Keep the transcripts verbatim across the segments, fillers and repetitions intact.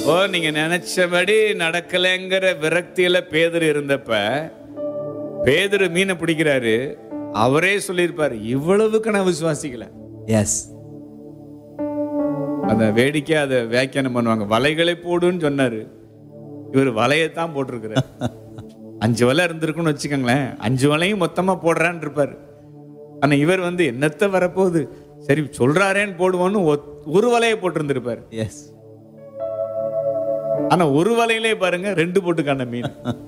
ஓ, நீங்க நினைச்சபடி நடக்கலைங்கிற விரக்தியில பேதுரு இருந்தப்ப, பேதுரு மீனை பிடிக்கிறாரு. அவரே சொல்லியிருப்பாரு, இவ்வளவுக்கு நான் விசுவாசிக்கல. எஸ். அத வேடிக்கை அதை வியாக்கியானம் பண்ணுவாங்க. வலைகளை போடுன்னு சொன்னாரு, இவர் வலையத்தான் போட்டிருக்கிறார். அஞ்சு வலை இருந்திருக்குன்னு வச்சுக்கோங்களேன், அஞ்சு வலையும் மொத்தமா போடுறான்னு இருப்பாரு. ஆனா இவர் வந்து என்னத்த வரப்போகுது, சரி சொல்றாரேன்னு போடுவோன்னு ஒரு வலையை போட்டிருந்திருப்பாரு. எஸ். ஆனா ஒரு வலையிலே பாருங்க ரெண்டு போட்டுக்கான மீன்.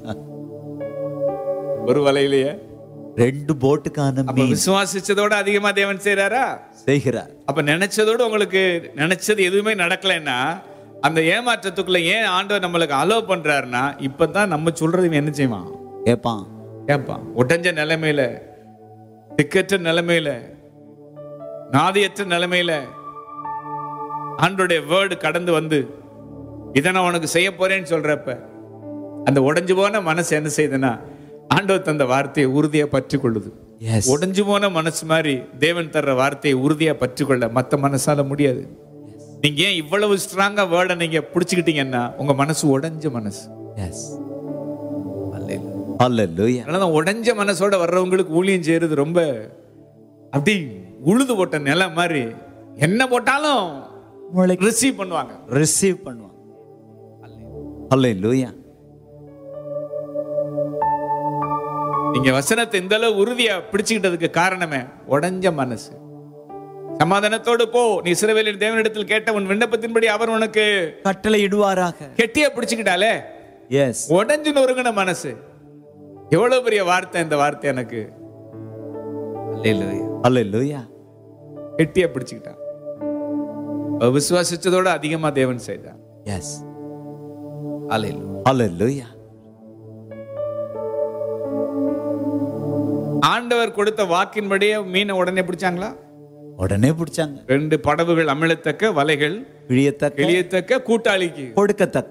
ஒரு வலையிலேயே ரெண்டு போட்டுக்கான மீன். விசுவாசிச்சதோட அதிகமா தேவன் செய்யறாரா? செய்கிறார். அப்ப நினைச்சதோட உங்களுக்கு நினைச்சது எதுவுமே நடக்கலைன்னா அந்த ஏமாற்றத்துக்குள்ள ஏன் ஆண்டவர் நம்மளுக்கு அலோ பண்றாருன்னா, இப்பதான் நம்ம சொல்றது என்ன செய்வான்? கேட்பான். கேட்பான். உடஞ்ச நிலைமையில, திக்கற்ற நிலைமையில, நாதியற்ற நிலைமையில ஆண்டவருடைய வேர்டு கடந்து வந்து இதை நான் உனக்கு செய்ய போறேன்னு சொல்றப்ப அந்த உடைஞ்சு போன மனசு என்ன செய்யுதுன்னா, ஆண்டவர் தந்த வார்த்தையை உறுதியா பற்றி கொள்ளுது. உடைஞ்சு போன மனசு மாதிரி தேவன் தர்ற வார்த்தையை உறுதியா பற்றி கொள்ள மத்த மனசால முடியாது. நீங்க ஏன் இவ்வளவு ஸ்ட்ராங்கா வேர்டை நீங்க பிடிச்சுக்கிட்டீங்கன்னா உங்க மனசு உடைஞ்ச மனசு. அதனாலதான் உடைஞ்ச மனசோட வர்றவங்களுக்கு ஊழியம் செய்யறது ரொம்ப அப்படி உழுது போட்ட நிலை மாதிரி. என்ன போட்டாலும் ரிசீவ் பண்ணுவாங்க, ரிசீவ் பண்ணுவாங்க. அல்லேலூயா. நீங்க வசனத்தை இந்த அளவு உறுதியா பிடிச்சுக்கிட்டதுக்கு காரணமே உடைஞ்ச மனசு. சமாதானத்தோடு போ, நீ இஸ்ரவேலின் தேவனிடத்தில் கேட்ட உன் விண்ணப்பத்தின்படி அவர் உனக்கு கட்டளை இடுவாராக. கெட்டியா பிடிச்சுக்கிட்டாலே. எஸ். உடைஞ்சு நொறுங்கின மனசு. எவ்வளவு பெரிய வார்த்தை இந்த வார்த்தை எனக்கு. அல்லேலூயா. அல்லேலூயா. கெட்டியா பிடிச்சுக்கிட்டான். விசுவாசிச்சதோட அதிகமா தேவன் செய்தார். எஸ். அல்லேலூயா. அல்லேலூயா. ஆண்டவர் கொடுத்த வாக்கின்படியே மீனை உடனே பிடிச்சாங்களா? உடனே பிடிச்சாங்க. ரெண்டு படகுகள் அமிழத்தக்க, வலைகள் கிழியத்தக்க, கிழியத்தக்க, கூட்டாளிக்கு கொடுக்கத்தக்க.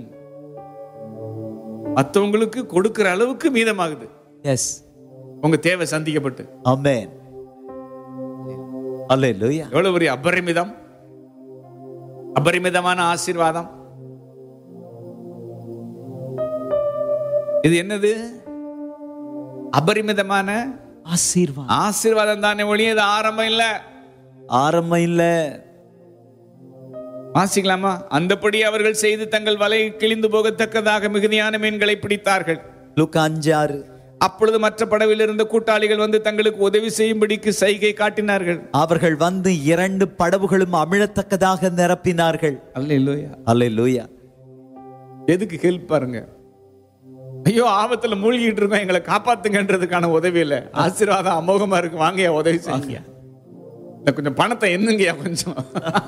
மற்றவங்களுக்கு கொடுக்கிற அளவுக்கு மீதமாகுது. எஸ். உங்க தேவை சந்திக்கப்பட்டு. ஆமென். அல்லேலூயா. எவ்வளவு பெரிய அபரிமிதம், அபரிமிதமான ஆசீர்வாதம். இது என்னது? அபரிமிதமான ஆசீர்வாதம். ஆசீர்வாதம் தானே ஒழிய இது ஆரம்பம் இல்ல. ஆரம்பம் இல்ல. வாசிக்கலாமா? அந்தபடி அவர்கள் செய்து தங்கள் வலை கிழிந்து போகத்தக்கதாக மிகுதியான மீன்களை பிடித்தார்கள். லூக்கா அஞ்சு ஆறு. அப்பொழுது மற்ற படவில் இருந்த கூட்டாளிகள் வந்து தங்களுக்கு உதவி செய்யும்படிக்கு சைகை காட்டினார்கள். அவர்கள் வந்து இரண்டு படவுகளும் அமிழத்தக்கதாக நிரப்பினார்கள். அல்லேலூயா. அல்லேலூயா. எதுக்கு ஹெல்ப் பாருங்க. ஐயோ ஆபத்துல மூழ்கிட்டு இருக்கோம், எங்களை காப்பாத்துங்கன்றதுக்கான உதவி இல்ல. ஆசீர்வாதம் அமோகமா இருக்கு, வாங்கயா உதவி செய்யுங்க. கொஞ்சம் பணத்தை என்னங்கயா கொஞ்சம்